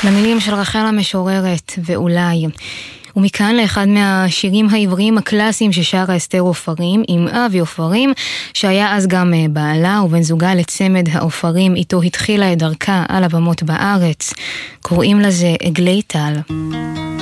למילים של רחל המשוררת ואולי. ומכאן לאחד מהשירים העבריים הקלאסיים ששרה אסתר עופרים עם אבי עופרים, שהיה אז גם בעלה ובן זוגה לצמד העופרים איתו התחילה את דרכה על הבמות בארץ. קוראים לזה עגלי טל.